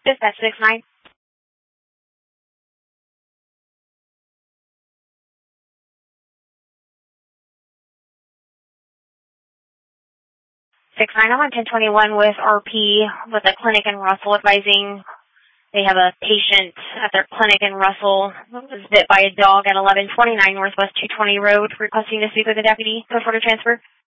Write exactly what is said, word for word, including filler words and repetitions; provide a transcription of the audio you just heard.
Dispatch six nine. six nine, I'm on ten twenty-one with R P with a clinic in Russell advising they have a patient at their clinic in Russell who was bit by a dog at eleven twenty-nine Northwest two twenty Road, requesting to speak with a deputy. Go for the transfer.